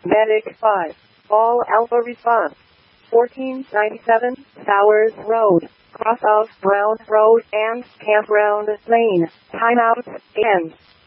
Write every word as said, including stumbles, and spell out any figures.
Medic five. All Alpha response. fourteen ninety-seven Towers Road. Cross of Brown Road and Campground Lane. Timeout ends.